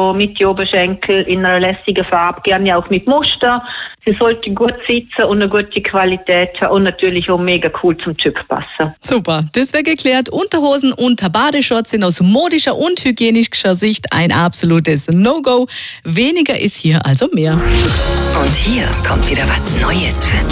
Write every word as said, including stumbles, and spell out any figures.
so mit Oberschenkel in einer lässigen Farbe, gerne auch mit Muster. Sie sollte gut sitzen und eine gute Qualität haben und natürlich auch mega cool zum Typ passen. Super, das wäre geklärt. Unterhosen und Badeshorts sind aus modischer und hygienischer Sicht ein absolutes No-Go. Weniger ist hier also mehr. Und hier kommt wieder was Neues für